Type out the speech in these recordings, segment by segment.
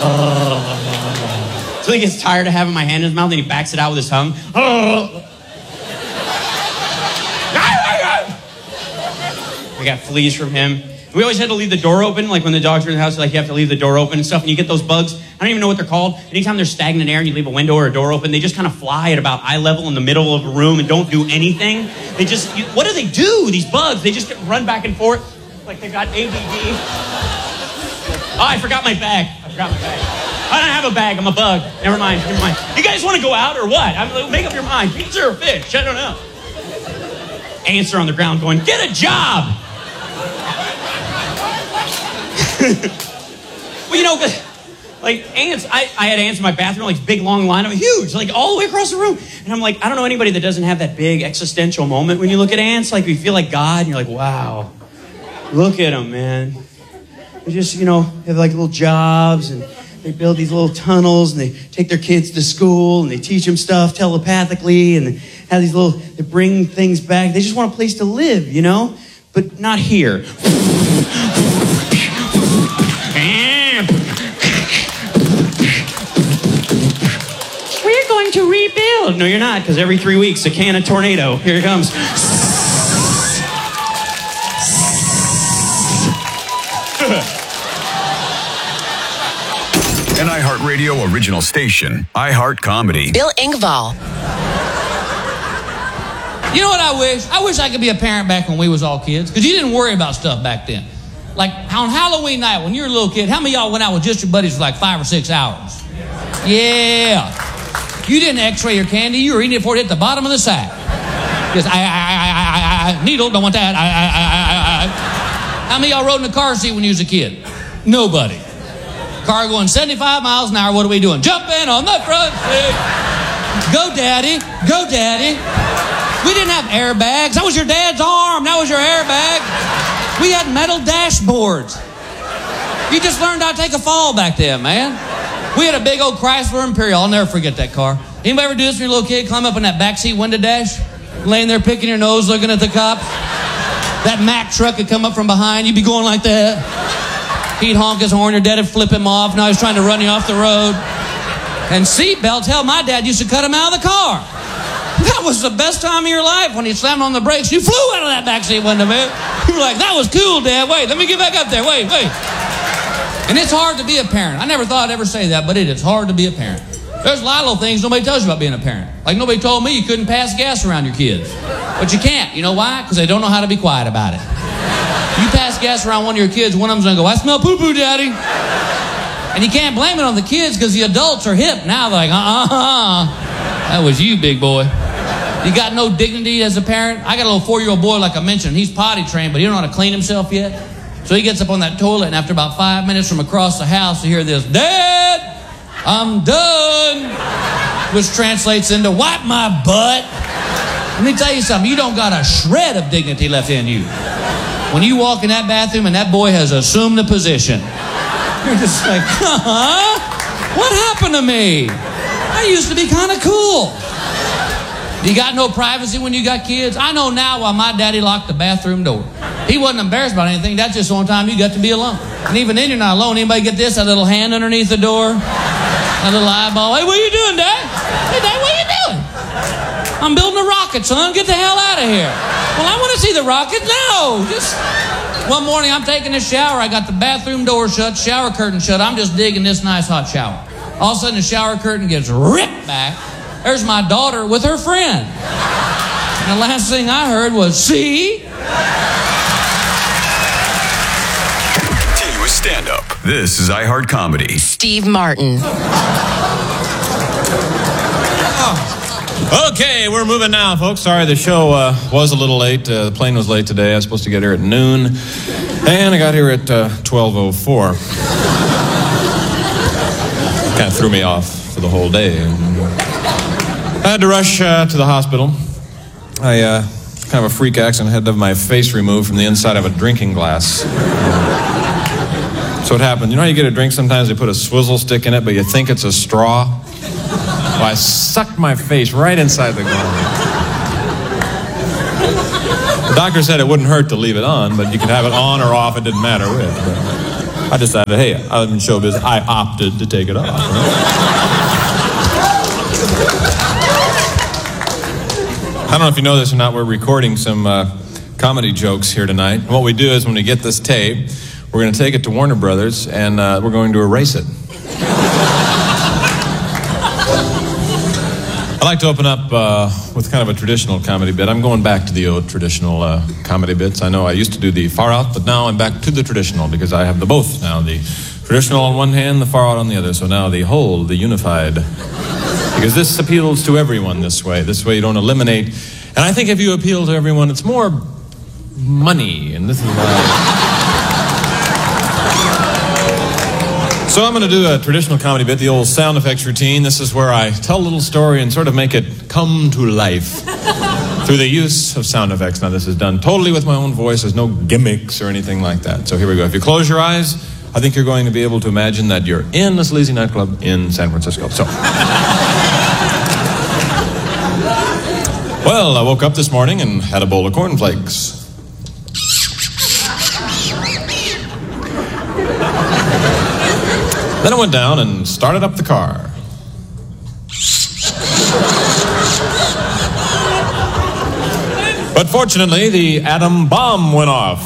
So he gets tired of having my hand in his mouth and he backs it out with his tongue. We got fleas from him. We always had to leave the door open, like when the dogs were in the house, like you have to leave the door open and stuff, and you get those bugs. I don't even know what they're called. Anytime there's stagnant air and you leave a window or a door open, they just kind of fly at about eye level in the middle of a room and don't do anything. They just, what do they do, these bugs? They just run back and forth like they've got ADD. Oh, I forgot my bag. I don't have a bag, I'm a bug. Never mind. You guys want to go out or what? Make up your mind. Pizza or fish? I don't know. Ants are on the ground going, get a job! Well, you know, like ants, I had ants in my bathroom, like big long line of huge, like all the way across the room. And I'm like, I don't know anybody that doesn't have that big existential moment when you look at ants, like you feel like God, and you're like, wow, look at them, man. They just, you know, have like little jobs, and they build these little tunnels, and they take their kids to school, and they teach them stuff telepathically, and they have these little, they bring things back. They just want a place to live, you know, but not here. We're going to rebuild. No, you're not, because every 3 weeks, a can of tornado. Here it comes. An iHeartRadio original station, iHeart Comedy. Bill Engvall. You know what I wish? I wish I could be a parent back when we was all kids, because you didn't worry about stuff back then. Like on Halloween night, when you were a little kid, how many of y'all went out with just your buddies for like 5 or 6 hours? Yeah. You didn't x-ray your candy. You were eating it before it hit the bottom of the sack. Just, needle, don't want that. How many of y'all rode in the car seat when you was a kid? Nobody. Car going 75 miles an hour, what are we doing? Jumping on the front seat. Go, Daddy. Go, Daddy. We didn't have airbags. That was your dad's arm. That was your airbag. We had metal dashboards. You just learned how to take a fall back then, man. We had a big old Chrysler Imperial. I'll never forget that car. Anybody ever do this when you're a little kid? Climb up in that backseat window dash, laying there picking your nose, looking at the cops. That Mack truck would come up from behind. You'd be going like that. He'd honk his horn. Your dad would flip him off. Now he's trying to run you off the road. And seatbelts. Hell, my dad used to cut him out of the car. That was the best time of your life when he slammed on the brakes. You flew out of that backseat window, man. You were like, that was cool, Dad. Wait, let me get back up there. Wait. And it's hard to be a parent. I never thought I'd ever say that, but it is hard to be a parent. There's a lot of little things nobody tells you about being a parent. Like nobody told me you couldn't pass gas around your kids. But you can't. You know why? Because they don't know how to be quiet about it. You pass gas around one of your kids, one of them's going to go, I smell poo-poo, Daddy. And you can't blame it on the kids because the adults are hip. Now they're like, that was you, big boy. You got no dignity as a parent. I got a little 4-year-old boy, like I mentioned. He's potty trained, but he don't know how to clean himself yet. So he gets up on that toilet, and after about 5 minutes from across the house, you hear this, Dad, I'm done. Which translates into, wipe my butt. Let me tell you something. You don't got a shred of dignity left in you. When you walk in that bathroom and that boy has assumed the position, you're just like, what happened to me? I used to be kind of cool. You got no privacy when you got kids? I know now why my daddy locked the bathroom door. He wasn't embarrassed about anything. That's just the only time you got to be alone. And even then, you're not alone. Anybody get this? A little hand underneath the door? A little eyeball. Hey, what are you doing, Dad? Hey, Dad, what are you doing? I'm building a rocket, son. Get the hell out of here. Well, I want to see the rocket. No. Just one morning, I'm taking a shower. I got the bathroom door shut, shower curtain shut. I'm just digging this nice hot shower. All of a sudden, the shower curtain gets ripped back. There's my daughter with her friend. And the last thing I heard was, see? Continuous stand-up. This is iHeart Comedy. Steve Martin. Okay, we're moving now, folks. Sorry, the show was a little late. The plane was late today. I was supposed to get here at noon. And I got here at 12:04. Kind of threw me off for the whole day. I had to rush to the hospital. I kind of a freak accident. I had to have my face removed from the inside of a drinking glass. So what happened? You know how you get a drink sometimes they put a swizzle stick in it, but you think it's a straw? Well, I sucked my face right inside the glass. The doctor said it wouldn't hurt to leave it on, but you could have it on or off. It didn't matter which. I decided, hey, I'm in showbiz. I opted to take it off. I don't know if you know this or not, we're recording some comedy jokes here tonight. And what we do is when we get this tape, we're going to take it to Warner Brothers and we're going to erase it. I'd like to open up with kind of a traditional comedy bit. I'm going back to the old traditional comedy bits. I know I used to do the far out, but now I'm back to the traditional because I have the both now. The traditional on one hand, the far out on the other. So now the whole, the unified. Because this appeals to everyone this way. This way you don't eliminate. And I think if you appeal to everyone, it's more money. And this is why... So I'm going to do a traditional comedy bit, the old sound effects routine. This is where I tell a little story and sort of make it come to life through the use of sound effects. Now, this is done totally with my own voice. There's no gimmicks or anything like that. So here we go. If you close your eyes, I think you're going to be able to imagine that you're in a sleazy nightclub in San Francisco. So, well, I woke up this morning and had a bowl of cornflakes. Then I went down and started up the car. But fortunately, the atom bomb went off.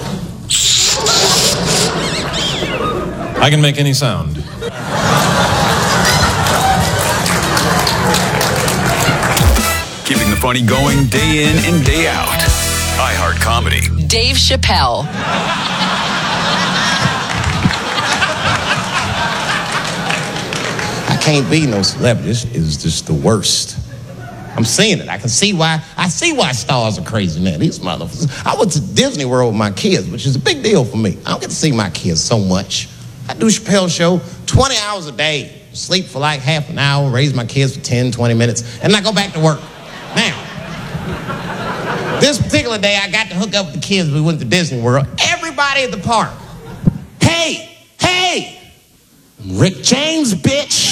I can make any sound. Keeping the funny going day in and day out. iHeart Comedy. Dave Chappelle. Can't be no celebrity. This is just the worst. I'm seeing it. I see why stars are crazy now. These motherfuckers. I went to Disney World with my kids, which is a big deal for me. I don't get to see my kids so much. I do Chappelle show 20 hours a day, sleep for like half an hour, raise my kids for 10, 20 minutes, and I go back to work. Now, this particular day, I got to hook up with the kids. We went to Disney World. Everybody at the park. Hey! Rick James, bitch.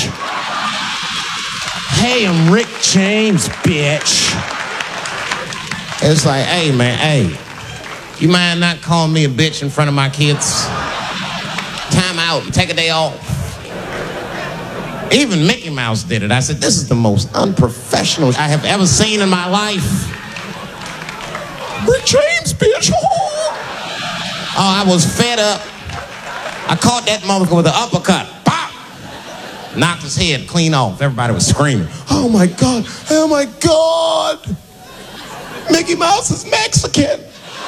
Hey, I'm Rick James, bitch. It's like, hey, man, hey. You mind not calling me a bitch in front of my kids? Time out. Take a day off. Even Mickey Mouse did it. I said, this is the most unprofessional I have ever seen in my life. Rick James, bitch. Oh, I was fed up. I caught that motherfucker with an uppercut. Pop! Knocked his head clean off. Everybody was screaming. Oh my God! Oh my God! Mickey Mouse is Mexican.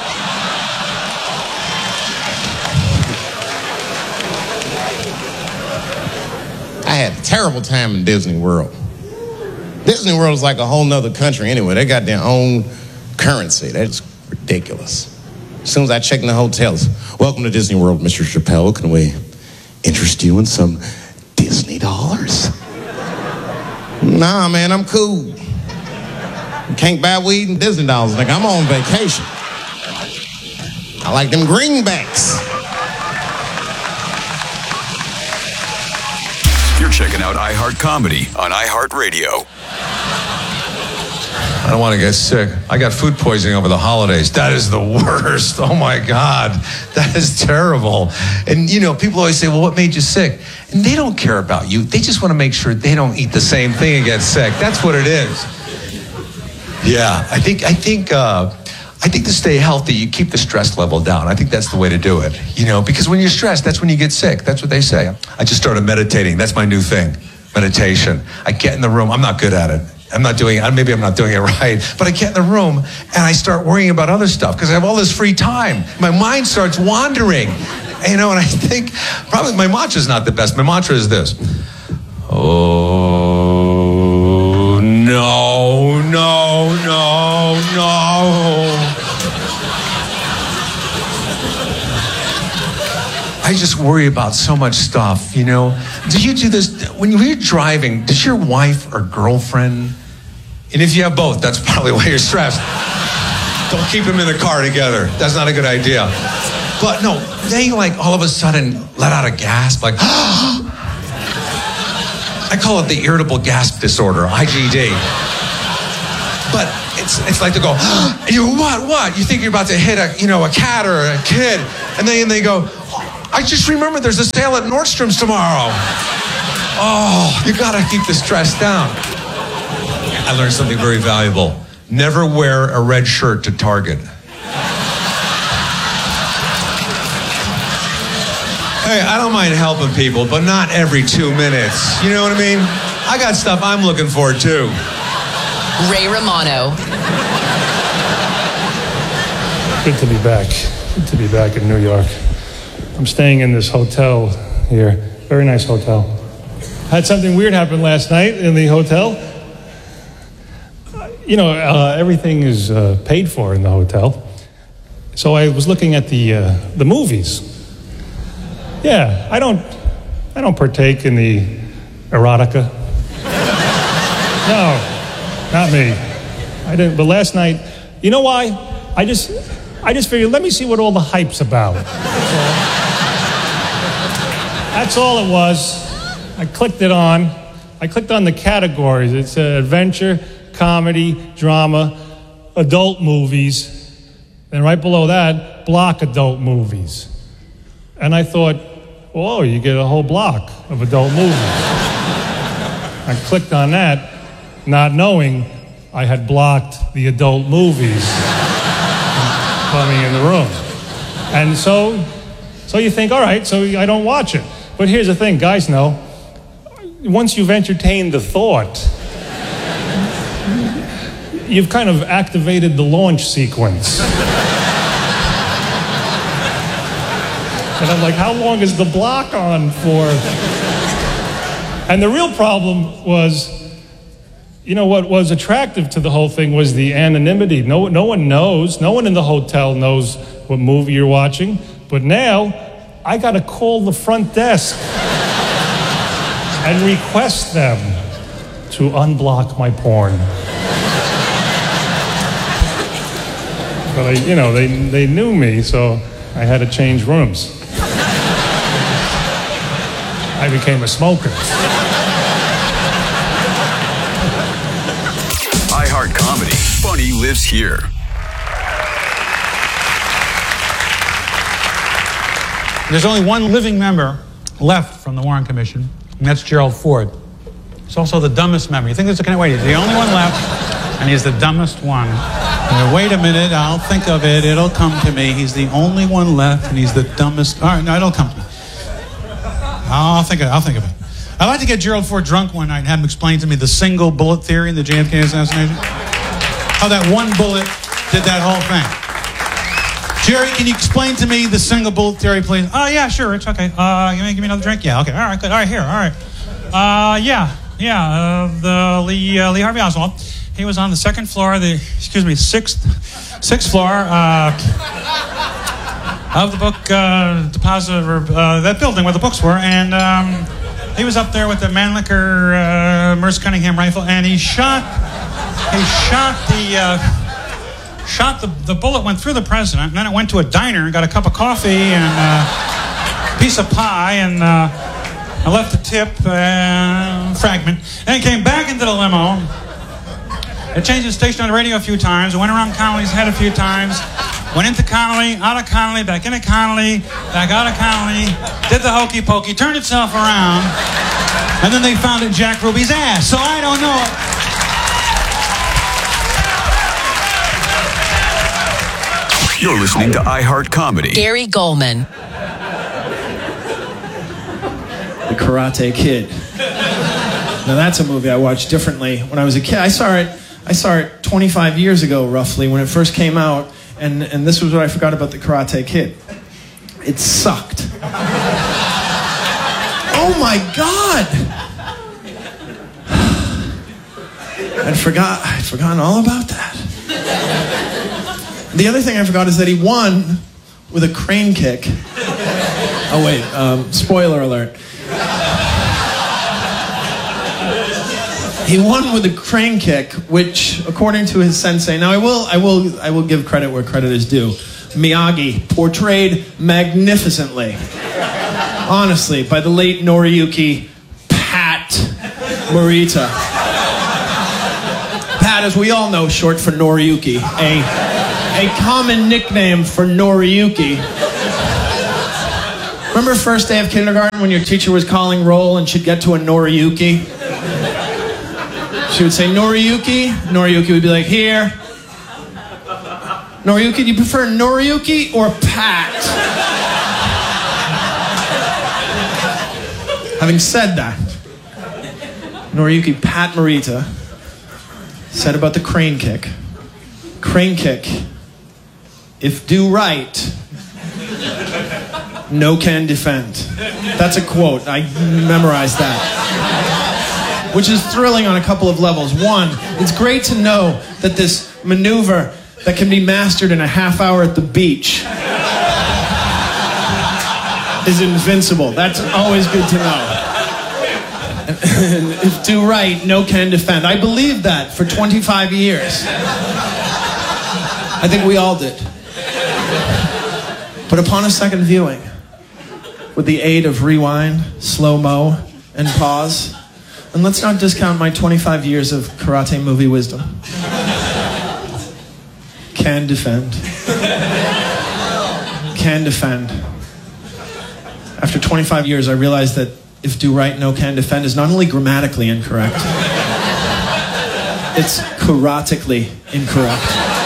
I had a terrible time in Disney World. Disney World is like a whole nother country anyway. They got their own currency. That's ridiculous. As soon as I check in the hotels, welcome to Disney World, Mr. Chappelle. Can we interest you in some Disney dollars? Nah, man, I'm cool. You can't buy weed and Disney dollars. Like, I'm on vacation. I like them greenbacks. You're checking out iHeart Comedy on iHeartRadio. I don't want to get sick. I got food poisoning over the holidays. That is the worst. Oh my God. That is terrible. And you know, people always say, well, what made you sick? And they don't care about you. They just want to make sure they don't eat the same thing and get sick. That's what it is. Yeah, I think to stay healthy, you keep the stress level down. I think that's the way to do it. You know, because when you're stressed, that's when you get sick. That's what they say. I just started meditating. That's my new thing. Meditation. I get in the room. I'm not good at it. Maybe I'm not doing it right, but I get in the room and I start worrying about other stuff because I have all this free time. My mind starts wandering, you know, and I think probably my mantra is not the best. My mantra is this. Oh, no, no, no, no. I just worry about so much stuff, you know. Do you do this when you're driving? Does your wife or girlfriend, and if you have both, that's probably why you're stressed. Don't keep them in the car together. That's not a good idea. But no, they like all of a sudden let out a gasp, like, I call it the irritable gasp disorder, IGD. But it's like they go, and you go, what? You think you're about to hit a cat or a kid, and then they go, I just remembered there's a sale at Nordstrom's tomorrow. Oh, you gotta keep the stress down. I learned something very valuable. Never wear a red shirt to Target. Hey, I don't mind helping people, but not every 2 minutes. You know what I mean? I got stuff I'm looking for, too. Ray Romano. Good to be back. Good to be back in New York. I'm staying in this hotel here. Very nice hotel. Had something weird happen last night in the hotel. Everything is paid for in the hotel. So I was looking at the movies. Yeah, I don't partake in the erotica. No, not me. I didn't. But last night, you know why? I just figured, let me see what all the hype's about. That's all it was. I clicked it on. I clicked on the categories. It's adventure, comedy, drama, adult movies. And right below that, block adult movies. And I thought, whoa, you get a whole block of adult movies. I clicked on that, not knowing I had blocked the adult movies coming in the room. And so you think, all right, so I don't watch it. But here's the thing, guys know, once you've entertained the thought, you've kind of activated the launch sequence. And I'm like, how long is the block on for? And the real problem was, what was attractive to the whole thing was the anonymity. No one knows. No one in the hotel knows what movie you're watching. But now, I got to call the front desk and request them to unblock my porn. But they knew me, so I had to change rooms. I became a smoker. iHeart Comedy. Funny lives here. There's only one living member left from the Warren Commission, and that's Gerald Ford. He's also the dumbest member. You think there's a wait? He's the only one left, and he's the dumbest one. Wait a minute, I'll think of it. It'll come to me. He's the only one left, and he's the dumbest. All right, no, it'll come to me. I'll think of it. I'd like to get Gerald Ford drunk one night and have him explain to me the single bullet theory in the JFK assassination. How that one bullet did that whole thing. Jerry, can you explain to me the single bullet theory, please? Oh, yeah, sure, it's okay. Give me another drink? Yeah, okay, all right, good. All right, here, all right. The Lee Harvey Oswald. He was on the sixth floor of the book deposit, that building where the books were, and he was up there with the Mannlicher Merce Cunningham rifle, and he shot the bullet went through the president, and then it went to a diner and got a cup of coffee and a piece of pie, and I left the tip fragment, and it came back into the limo. It changed the station on the radio a few times. It went around Connolly's head a few times. Went into Connolly, out of Connolly, back into Connolly, back out of Connolly. Did the hokey pokey, turned itself around, and then they found it in Jack Ruby's ass. So I don't know. You're listening to iHeart Comedy. Gary Goldman. The Karate Kid. Now that's a movie I watched differently when I was a kid. I saw it 25 years ago, roughly, when it first came out, and this was what I forgot about the Karate Kid. It sucked. Oh my God! I'd forgotten all about that. The other thing I forgot is that he won with a crane kick. Oh wait, spoiler alert. He won with a crane kick, which, according to his sensei, now I will give credit where credit is due. Miyagi, portrayed magnificently, honestly, by the late Noriyuki Pat Morita. Pat, as we all know, short for Noriyuki, a common nickname for Noriyuki. Remember remember first day of kindergarten when your teacher was calling roll and she'd get to a Noriyuki? She would say, Noriyuki. Noriyuki would be like, here. Noriyuki, do you prefer Noriyuki or Pat? Having said that, Noriyuki Pat Morita said about the crane kick. Crane kick, if do right, no can defend. That's a quote. I memorized that. Which is thrilling on a couple of levels. One, it's great to know that this maneuver that can be mastered in a half hour at the beach is invincible. That's always good to know. And if do right, no can defend. I believed that for 25 years. I think we all did. But upon a second viewing, with the aid of rewind, slow-mo, and pause, and let's not discount my 25 years of karate movie wisdom. Can defend. Can defend. After 25 years, I realized that if do right, no can defend is not only grammatically incorrect, it's karatically incorrect.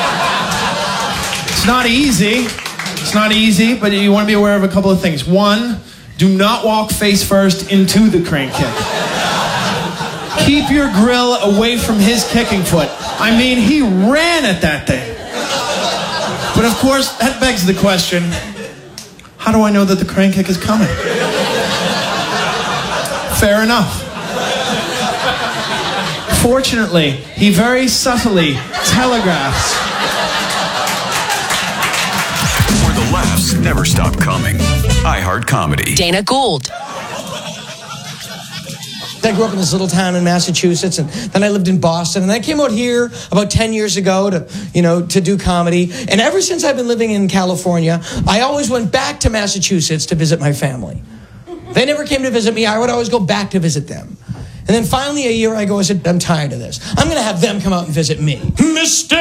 It's not easy. It's not easy, but you want to be aware of a couple of things. One, do not walk face first into the crane kick. Keep your grill away from his kicking foot. I mean, he ran at that thing. But of course, that begs the question, how do I know that the crane kick is coming? Fair enough. Fortunately, he very subtly telegraphs. Where the laughs never stop coming. iHeart Comedy. Dana Gould. I grew up in this little town in Massachusetts, and then I lived in Boston, and I came out here about 10 years ago to do comedy. And ever since I've been living in California, I always went back to Massachusetts to visit my family. They never came to visit me. I would always go back to visit them. And then finally a year ago, I said, I'm tired of this. I'm going to have them come out and visit me. Mistake!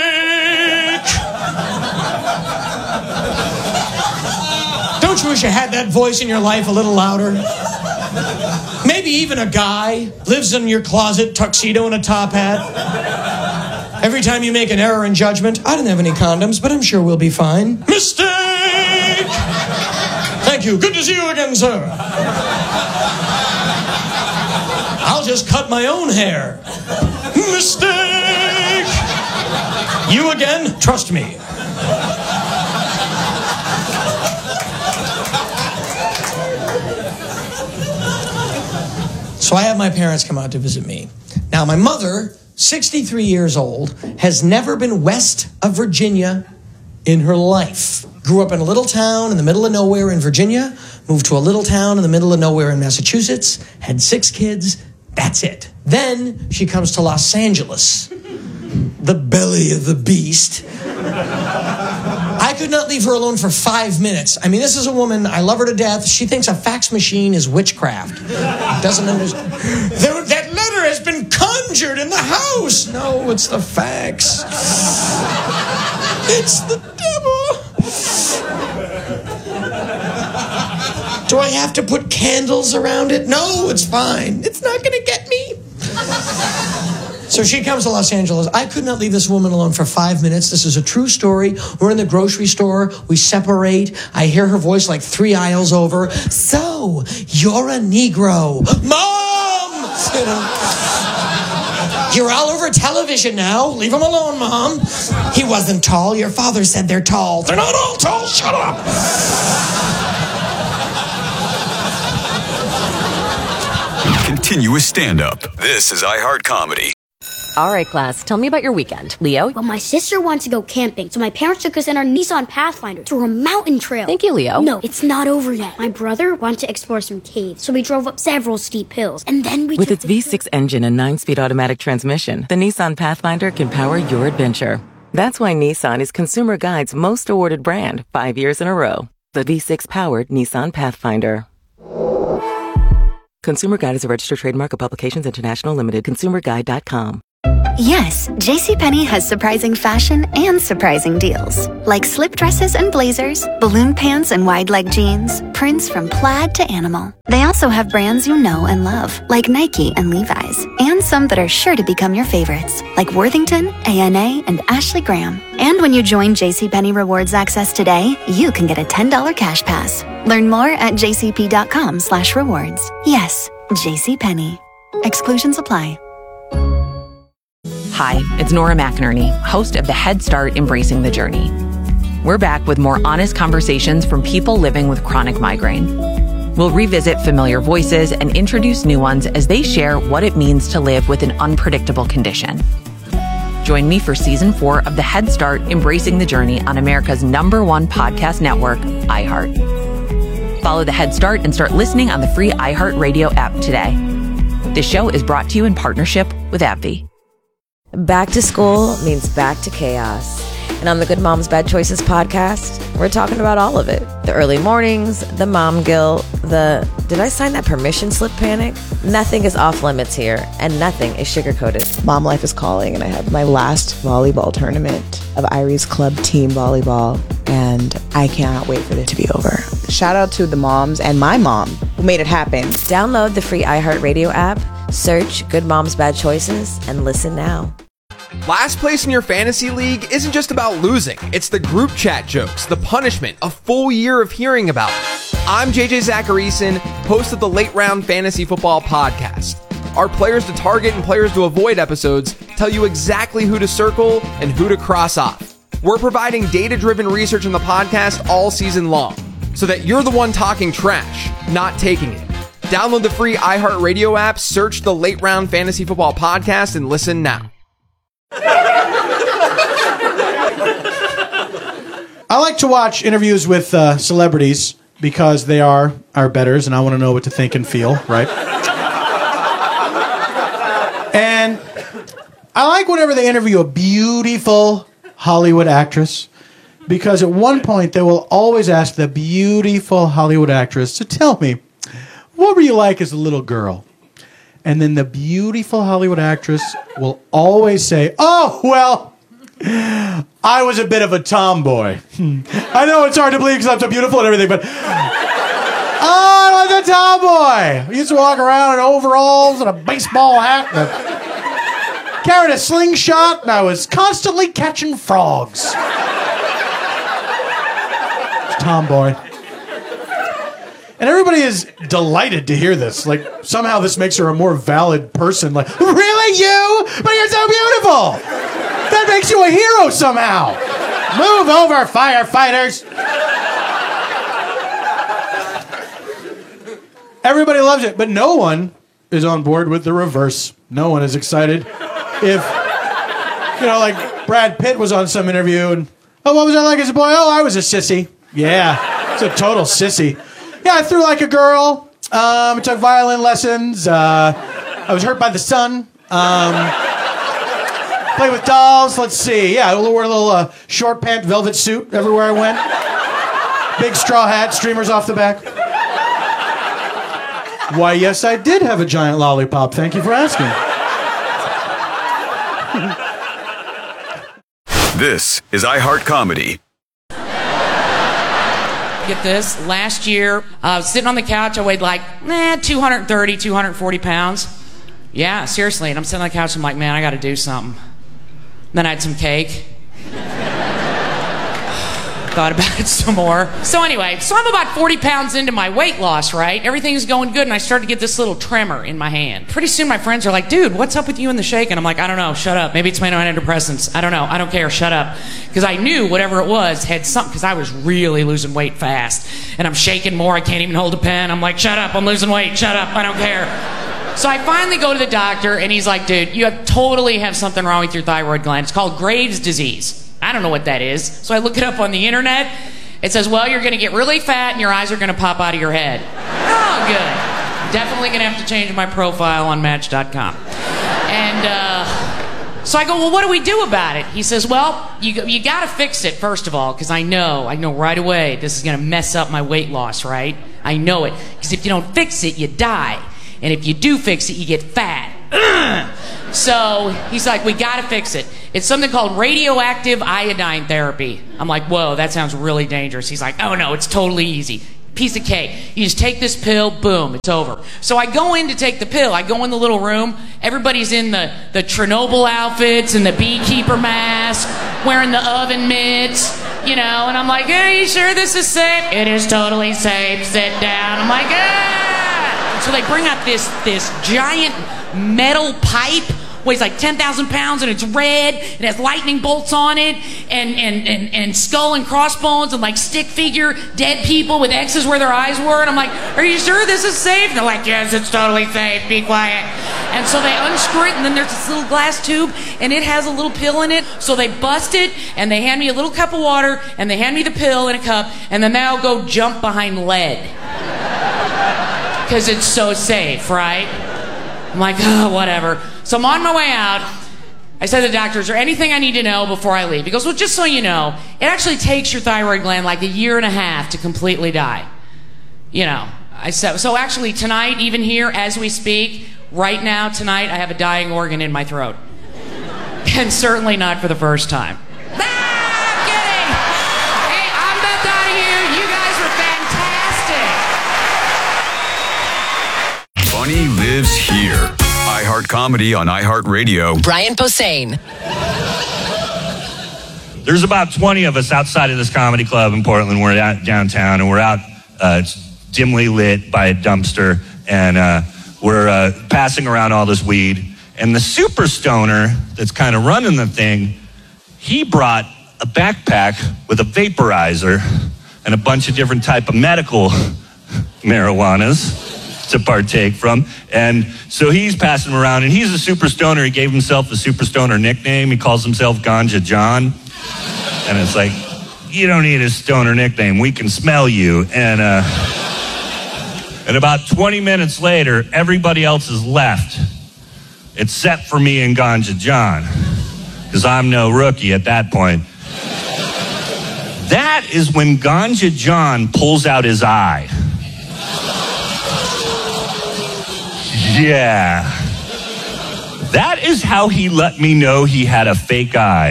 Don't you wish you had that voice in your life a little louder? Maybe even a guy lives in your closet, tuxedo and a top hat. Every time you make an error in judgment, I didn't have any condoms, but I'm sure we'll be fine. Mistake! Thank you. Good to see you again, sir. I'll just cut my own hair. Mistake! You again? Trust me. So I have my parents come out to visit me. Now, my mother, 63 years old, has never been west of Virginia in her life. Grew up in a little town in the middle of nowhere in Virginia, moved to a little town in the middle of nowhere in Massachusetts, had 6 kids. That's it. Then she comes to Los Angeles, the belly of the beast. I could not leave her alone for 5 minutes. I mean, this is a woman, I love her to death. She thinks a fax machine is witchcraft. Doesn't understand. That letter has been conjured in the house. No, it's the fax. It's the devil. Do I have to put candles around it? No, it's fine. It's not going to get me. So she comes to Los Angeles. I could not leave this woman alone for 5 minutes. This is a true story. We're in the grocery store. We separate. I hear her voice like 3 aisles over. So, you're a Negro. Mom! You know, you're all over television now. Leave him alone, Mom. He wasn't tall. Your father said they're tall. They're not all tall. Shut up. Continuous stand-up. This is iHeart Comedy. All right, class, tell me about your weekend. Leo? Well, my sister wants to go camping, so my parents took us in our Nissan Pathfinder through a mountain trail. Thank you, Leo. No, it's not over yet. My brother wanted to explore some caves, so we drove up several steep hills, and then we With its V6 engine and 9-speed automatic transmission, the Nissan Pathfinder can power your adventure. That's why Nissan is Consumer Guide's most awarded brand 5 years in a row. The V6-powered Nissan Pathfinder. Consumer Guide is a registered trademark of Publications International Limited. ConsumerGuide.com. Yes, JCPenney has surprising fashion and surprising deals. Like slip dresses and blazers, balloon pants and wide leg jeans, prints from plaid to animal. They also have brands you know and love, like Nike and Levi's, and some that are sure to become your favorites, like Worthington, A&A, and Ashley Graham. And when you join JCPenney Rewards Access today, you can get a $10 cash pass. Learn more at jcp.com/rewards. Yes, JCPenney. Exclusions apply. Hi, it's Nora McInerney, host of the Head Start Embracing the Journey. We're back with more honest conversations from people living with chronic migraine. We'll revisit familiar voices and introduce new ones as they share what it means to live with an unpredictable condition. Join me for Season 4 of the Head Start Embracing the Journey on America's #1 podcast network, iHeart. Follow the Head Start and start listening on the free iHeartRadio app today. This show is brought to you in partnership with AbbVie. Back to school means back to chaos. And on the Good Moms Bad Choices podcast, we're talking about all of it. The early mornings, the mom guilt, the did I sign that permission slip panic? Nothing is off limits here, and nothing is sugar-coated. Mom life is calling, and I have my last volleyball tournament of Irie's Club team volleyball, and I cannot wait for it to be over. Shout out to the moms and my mom who made it happen. Download the free iHeartRadio app, search Good Moms Bad Choices, and listen now. Last place in your fantasy league isn't just about losing. It's the group chat jokes, the punishment, a full year of hearing about it. I'm JJ Zacharyson, host of the Late Round Fantasy Football Podcast. Our Players to Target and Players to Avoid episodes tell you exactly who to circle and who to cross off. We're providing data-driven research in the podcast all season long, so that you're the one talking trash, not taking it. Download the free iHeartRadio app, search the Late Round Fantasy Football Podcast, and listen now. I like to watch interviews with celebrities because they are our betters, and I want to know what to think and feel, right? And I like whenever they interview a beautiful Hollywood actress, because at one point they will always ask the beautiful Hollywood actress to tell me, what were you like as a little girl? And then the beautiful Hollywood actress will always say, oh, well, I was a bit of a tomboy. I know it's hard to believe because I'm so beautiful and everything, but I was a tomboy. I used to walk around in overalls and a baseball hat and carried a slingshot, and I was constantly catching frogs. Tomboy. And everybody is delighted to hear this. Like, somehow this makes her a more valid person. Like, really, you? But you're so beautiful! That makes you a hero somehow! Move over, firefighters! Everybody loves it, but no one is on board with the reverse. No one is excited. If, like Brad Pitt was on some interview and, oh, what was I like as a boy? Oh, I was a sissy. Yeah, it's a total sissy. Yeah, I threw like a girl. I took violin lessons. I was hurt by the sun. Played with dolls. Let's see. Yeah, I wore a little short pant velvet suit everywhere I went. Big straw hat, streamers off the back. Why, yes, I did have a giant lollipop. Thank you for asking. This is iHeart Comedy. Get this, last year, sitting on the couch, I weighed like 230, 240 pounds. Yeah, seriously. And I'm sitting on the couch, I'm like, man, I got to do something. Then I had some cake. Thought about it some more. So anyway, I'm about 40 pounds into my weight loss, right? Everything's going good, and I start to get this little tremor in my hand. Pretty soon my friends are like, dude, what's up with you and the shake? And I'm like, I don't know, shut up. Maybe it's my antidepressants. I don't know, I don't care, shut up. Because I knew whatever it was had something, because I was really losing weight fast. And I'm shaking more, I can't even hold a pen. I'm like, shut up, I'm losing weight, shut up, I don't care. So I finally go to the doctor, and he's like, dude, you totally have something wrong with your thyroid gland. It's called Graves' disease. I don't know what that is. So I look it up on the internet. It says, well, you're going to get really fat and your eyes are going to pop out of your head. Oh, good. Definitely going to have to change my profile on Match.com. And so I go, well, what do we do about it? He says, well, you got to fix it, first of all, because I know right away this is going to mess up my weight loss, right? I know it. Because if you don't fix it, you die. And if you do fix it, you get fat. So he's like, we gotta fix it. It's something called radioactive iodine therapy. I'm like, whoa, that sounds really dangerous. He's like, oh no, it's totally easy. Piece of cake. You just take this pill, boom, it's over. So I go in to take the pill. I go in the little room. Everybody's in the Chernobyl outfits and the beekeeper mask, wearing the oven mitts, you know, and I'm like, hey, you sure this is safe? It is totally safe. Sit down. I'm like, ah! So they bring out this giant metal pipe, weighs like 10,000 pounds, and it's red. It has lightning bolts on it, and skull and crossbones, and like stick figure dead people with X's where their eyes were. And I'm like, are you sure this is safe? And they're like, yes, it's totally safe. Be quiet. And so they unscrew it, and then there's this little glass tube, and it has a little pill in it. So they bust it, and they hand me a little cup of water, and they hand me the pill in a cup, and then they'll go jump behind lead. Because it's so safe, right? I'm like, oh, whatever. So I'm on my way out. I said to the doctor, is there anything I need to know before I leave? He goes, well, just so you know, it actually takes your thyroid gland like 1.5 years to completely die. You know, I said, so actually tonight, even here as we speak, right now, tonight, I have a dying organ in my throat. And certainly not for the first time. I'm kidding. Hey, I'm not out of here. You guys were fantastic. Funny lives here. iHeart Comedy on iHeartRadio. Brian Posehn. There's about 20 of us outside of this comedy club in Portland. We're out downtown, and we're out dimly lit by a dumpster, and we're passing around all this weed. And the super stoner that's kind of running the thing, he brought a backpack with a vaporizer and a bunch of different type of medical marijuanas to partake from. And so he's passing them around, and he's a super stoner. He gave himself a super stoner nickname. He calls himself Ganja John. And it's like, you don't need a stoner nickname. We can smell you. And about 20 minutes later, everybody else is left, except for me and Ganja John, because I'm no rookie at that point. That is when Ganja John pulls out his eye. Yeah. That is how he let me know he had a fake eye.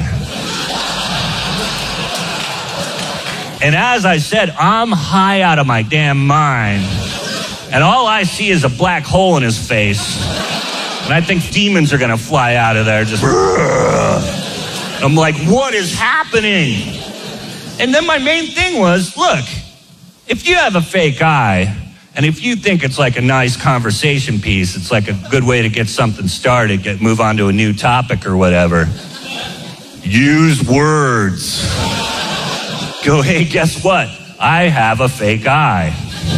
And as I said, I'm high out of my damn mind. And all I see is a black hole in his face. And I think demons are gonna fly out of there just... I'm like, what is happening? And then my main thing was, look, if you have a fake eye, and if you think it's like a nice conversation piece, it's like a good way to get something started, move on to a new topic or whatever, use words. Go, hey, guess what? I have a fake eye.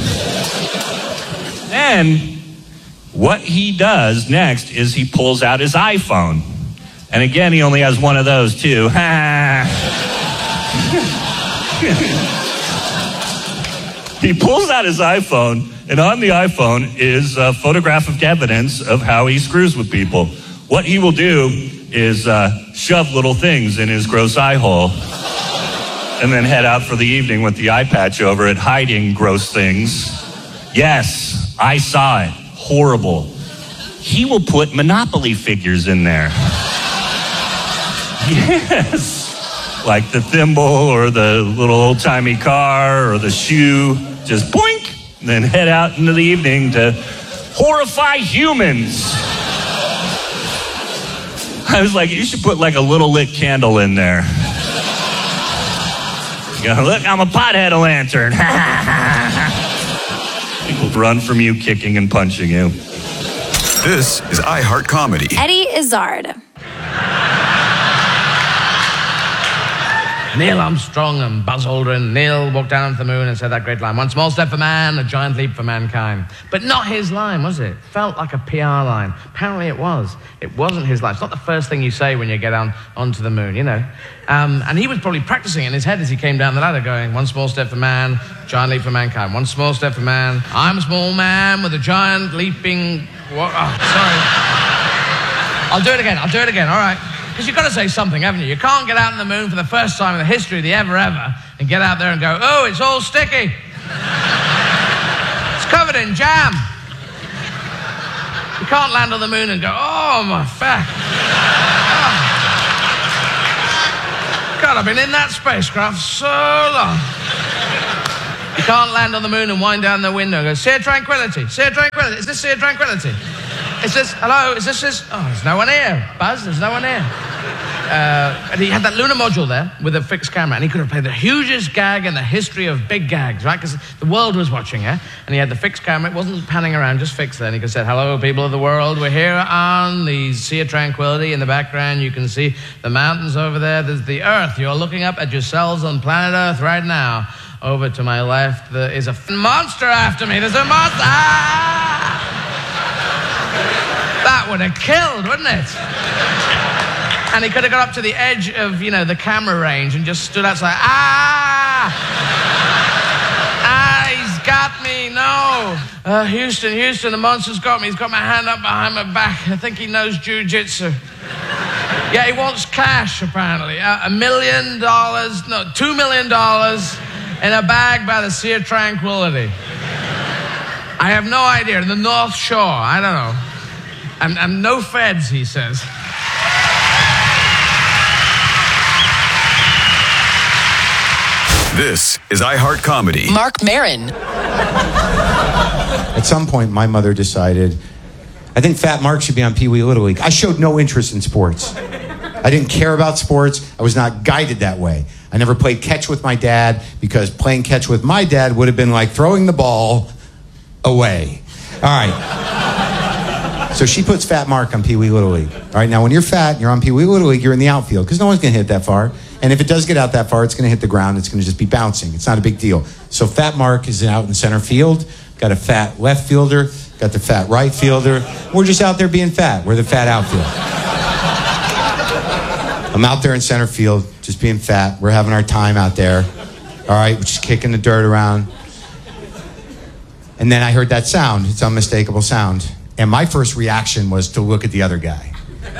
Then, what he does next is he pulls out his iPhone. And again, he only has one of those, too. He pulls out his iPhone, and on the iPhone is a photographic evidence of how he screws with people. What he will do is shove little things in his gross eye hole and then head out for the evening with the eye patch over it, hiding gross things. Yes, I saw it. Horrible. He will put Monopoly figures in there. Yes. Like the thimble or the little old-timey car or the shoe. Just boink, and then head out into the evening to horrify humans. I was like, you should put like a little lit candle in there. You go, look, I'm a pothead lantern. People run from you, kicking and punching you. This is iHeart Comedy. Eddie Izzard. Neil Armstrong and Buzz Aldrin. Neil walked down to the moon and said that great line. One small step for man, a giant leap for mankind. But not his line, was it? Felt like a PR line. Apparently it was. It wasn't his line. It's not the first thing you say when you get onto the moon, you know. And he was probably practicing in his head as he came down the ladder going, one small step for man, giant leap for mankind. One small step for man. I'm a small man with a giant leaping... What? Oh, sorry. I'll do it again, all right. Because you've got to say something, haven't you? You can't get out on the moon for the first time in the history of the ever, and get out there and go, oh, it's all sticky. It's covered in jam. You can't land on the moon and go, oh, my back. Oh. God, I've been in that spacecraft so long. You can't land on the moon and wind down the window and go, Sea of Tranquility, Sea of Tranquility. Is this Sea of Tranquility? Is this, hello, is this? Oh, there's no one here. Buzz, there's no one here. And he had that lunar module there with a fixed camera, and he could have played the hugest gag in the history of big gags, right? Because the world was watching, and he had the fixed camera. It wasn't panning around, just fixed there. And he could have said, hello, people of the world. We're here on the Sea of Tranquility. In the background, you can see the mountains over there. There's the Earth. You're looking up at yourselves on planet Earth right now. Over to my left, there is a monster after me. There's a monster. Ah! That would have killed, wouldn't it? And he could have got up to the edge of, the camera range and just stood outside. Ah! Ah, he's got me, no. Houston, the monster's got me. He's got my hand up behind my back. I think he knows jiu-jitsu. Yeah, he wants cash, apparently. $1 million, no, $2 million in a bag by the Sea of Tranquility. I have no idea. The North Shore, I don't know. I'm no feds, he says. This is iHeart Comedy. Mark Maron. At some point, my mother decided, I think Fat Mark should be on Pee Wee Little League. I showed no interest in sports. I didn't care about sports. I was not guided that way. I never played catch with my dad because playing catch with my dad would have been like throwing the ball away. All right. So she puts Fat Mark on Pee Wee Little League. All right, now when you're fat and you're on Pee Wee Little League, you're in the outfield because no one's going to hit that far. And if it does get out that far, it's going to hit the ground. It's going to just be bouncing. It's not a big deal. So Fat Mark is out in center field. Got a fat left fielder. Got the fat right fielder. We're just out there being fat. We're the fat outfield. I'm out there in center field, just being fat. We're having our time out there. All right, we're just kicking the dirt around. And then I heard that sound. It's an unmistakable sound. And my first reaction was to look at the other guy.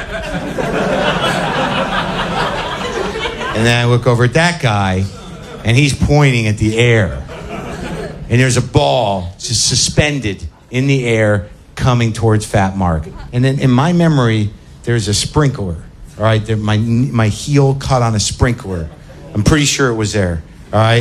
And then I look over at that guy, and he's pointing at the air. And there's a ball just suspended in the air coming towards Fat Mark. And then in my memory, there's a sprinkler. All right, there, my heel caught on a sprinkler. I'm pretty sure it was there. All right?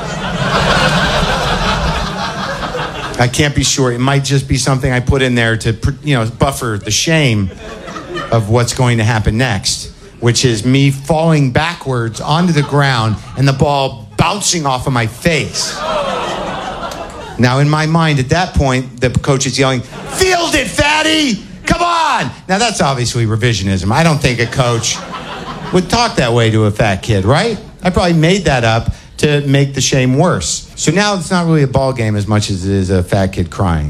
I can't be sure. It might just be something I put in there to, buffer the shame of what's going to happen next, which is me falling backwards onto the ground and the ball bouncing off of my face. Now, in my mind, at that point, the coach is yelling, "Field it, fatty! Come on!" Now, that's obviously revisionism. I don't think a coach would talk that way to a fat kid, right? I probably made that up to make the shame worse. So now it's not really a ball game as much as it is a fat kid crying.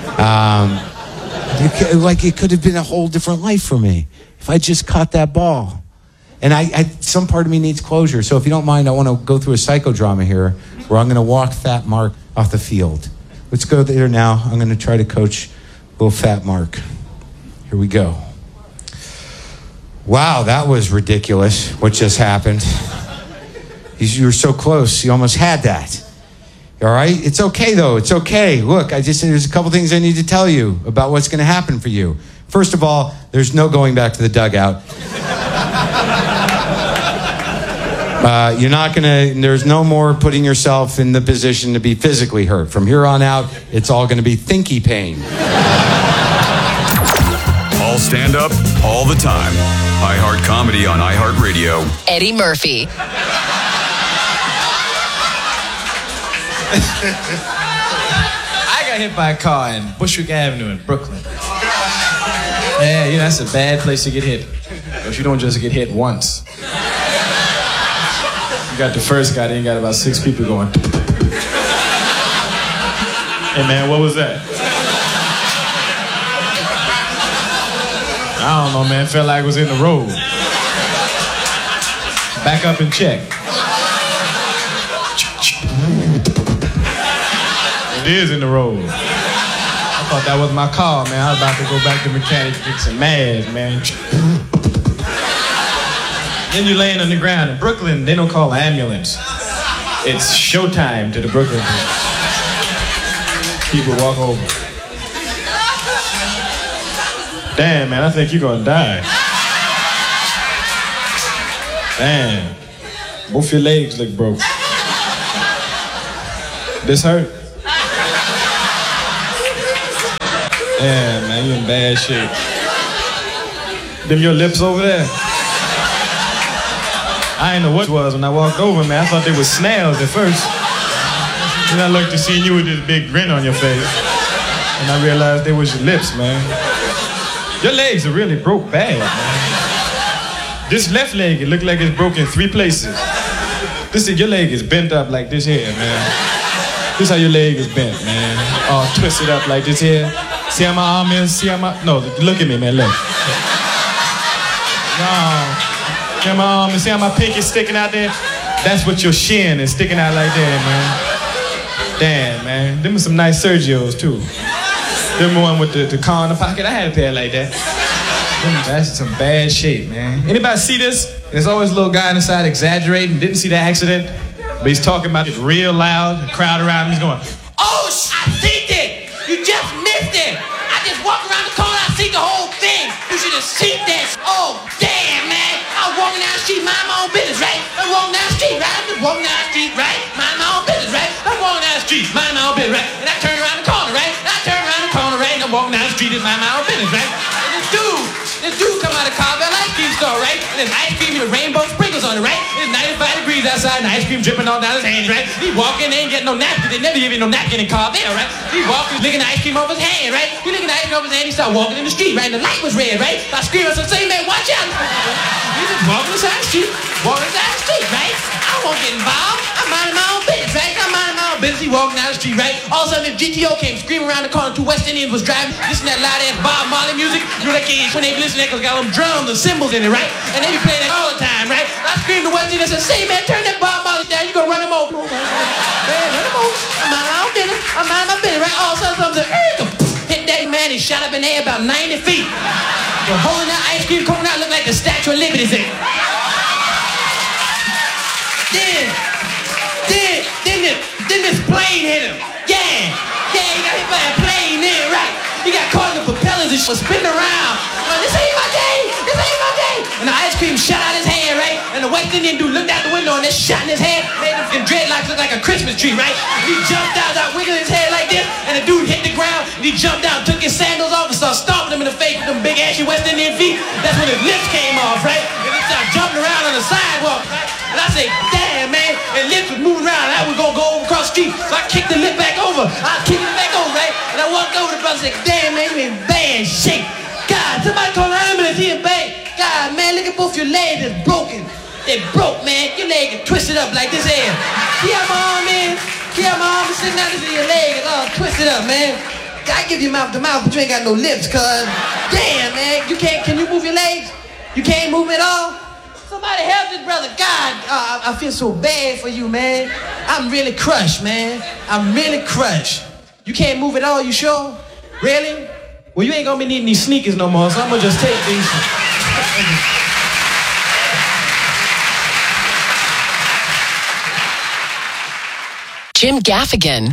It could have been a whole different life for me if I just caught that ball. And some part of me needs closure. So if you don't mind, I want to go through a psychodrama here where I'm going to walk Fat Mark off the field. Let's go there now. I'm going to try to coach little Fat Mark. Here we go. Wow, that was ridiculous, what just happened. You were so close. You almost had that. All right? It's okay, though. It's okay. Look, there's a couple things I need to tell you about what's going to happen for you. First of all, there's no going back to the dugout. There's no more putting yourself in the position to be physically hurt. From here on out, it's all going to be thinky pain. All stand up, all the time. iHeart Comedy on iHeartRadio. Eddie Murphy. I got hit by a car in Bushwick Avenue in Brooklyn. Yeah, that's a bad place to get hit. Because you don't just get hit once. You got the first guy, then you got about 6 people going. Hey man, what was that? I don't know, man. Felt like it was in the road. Back up and check. It is in the road. I thought that was my car, man. I was about to go back to mechanic to get some mad, man. Then you're laying on the ground. In Brooklyn, they don't call an ambulance. It's showtime to the Brooklyn people. People walk over. Damn, man, I think you're gonna die. Damn. Both your legs look broke. This hurt? Yeah, man, you in bad shape. Them your lips over there? I didn't know what it was when I walked over, man. I thought they were snails at first. Then I looked to see you with this big grin on your face. And I realized they was your lips, man. Your legs are really broke bad, man. This left leg, it looked like it's broke in 3 places. Your leg is bent up like this here, man. This how your leg is bent, man. All twisted up like this here. See how my arm is? See how my... No, look at me, man, look. No. See how my arm is? See how my pinky is sticking out there? That's what your shin is sticking out like that, man. Damn, man. Them are some nice Sergios, too. Them the one with the car in the pocket. I had a pair like that. That's some bad shape, man. Anybody see this? There's always a little guy on the side exaggerating. Didn't see the accident, but he's talking about it real loud. The crowd around him is going, "Oh, I seen it! You just missed it! I just walked around the corner, I see the whole thing! You should have seen this! Oh, damn, man! I was walking down the street, mind my own business, right? I'm walking down the street, right? I'm just walking down the street, right? Mind my own business, right? I'm walking down the street, mind my own business, right? And I turn around the corner, right? And I turn around the corner, right? And I'm walking down the street, and mind my own business, right? And this dude come out of Carvel ice cream store, right? And there's ice cream with rainbow sprinkles on it, right? It's 95 degrees outside, and ice cream dripping all down his hands, right? He walking, they ain't getting no napkin. They never give you no napkin in Carvel, right? He walking, licking the ice cream off his hand, right? He licking the ice cream off his hand, he started walking in the street, right? And the light was red, right? I screamed, I said, "Say, man, watch out!" He just walking inside the street, right? I won't get involved. I'm minding my own business, right? I'm minding my own business. He walking down the street, right? All of a sudden, the GTO came screaming around the corner. 2 West Indians was driving, listening to that loud ass Bob Marley music. You know that kids when they be listening to that, cause got them drums and cymbals in it, right? And they be playing that all the time, right? I screamed to West Indians and said, "Say, man, turn that Bob Marley down. You gonna run him over." Man, run him over. I'm minding my own business. I'm minding my business, right? All of a sudden, something hit that man and shot up in the air about 90 feet. But holding that ice cream cone out looked like the Statue of Liberty thing. Then this plane hit him. Yeah, he got hit by a plane there, right? He got caught in the propellers and was spinning around. Like, this ain't my day. And the ice cream shot out his hand, right? And the West Indian dude looked out the window and that shot in his head made him fucking dreadlocks look like a Christmas tree, right? He jumped out, wiggling his head like this, and the dude hit the ground, and he jumped out, took his sandals off, and started stomping him in the face with them big ashy West Indian feet. That's when his lips came off, right? And he started jumping around on the sidewalk, right? And I said, "Damn, man," and lips was moving around, and I was gonna go over across the street, so I kicked the lip back over. I kicked it back over, right? And I walked over to the brother and said, "Damn, man, you in bad shape. God, somebody call an ambulance, he in bad. God, man, look at both your legs, it's broken. They broke, man. Your leg is twisted up like this here. See how my arm is? See how my arm is sitting out? This is your leg. It's all twisted up, man. I give you mouth to mouth, but you ain't got no lips, cuz. Damn, man. Can you move your legs? You can't move at all? Somebody help this brother. God, I feel so bad for you, man. I'm really crushed, man. I'm really crushed. You can't move at all, you sure? Really? Well, you ain't gonna be needing these sneakers no more, so I'm gonna just take these. Jim Gaffigan.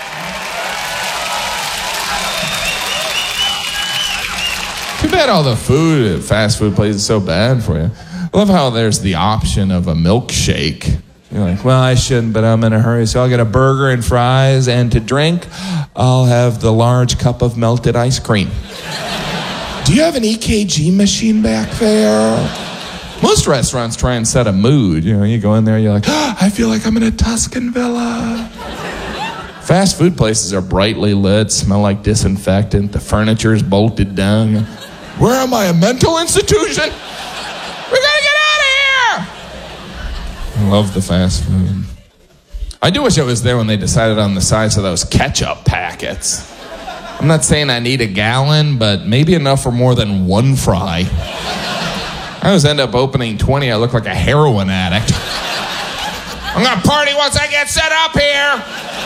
Too bad all the food at fast food places is so bad for you. I love how there's the option of a milkshake. You're like, well, I shouldn't, but I'm in a hurry, so I'll get a burger and fries, and to drink, I'll have the large cup of melted ice cream. Do you have an EKG machine back there? Most restaurants try and set a mood. You know, you go in there, you're like, I feel like I'm in a Tuscan villa. Fast food places are brightly lit, smell like disinfectant, the furniture is bolted down. Where am I, a mental institution? We gotta get out of here! I love the fast food. I do wish I was there when they decided on the size of those ketchup packets. I'm not saying I need a gallon, but maybe enough for more than one fry. I always end up opening 20. I look like a heroin addict. I'm gonna party once I get set up here.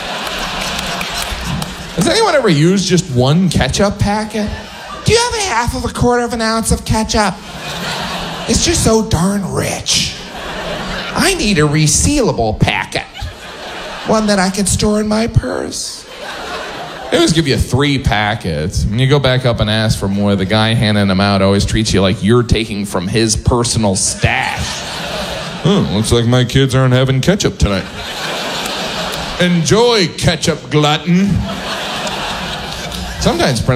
Has anyone ever used just one ketchup packet? Do you have a half of a quarter of an ounce of ketchup? It's just so darn rich. I need a resealable packet. One that I can store in my purse. They always give you 3 packets. When you go back up and ask for more, the guy handing them out always treats you like you're taking from his personal stash. Looks like my kids aren't having ketchup tonight. Enjoy, ketchup glutton. Sometimes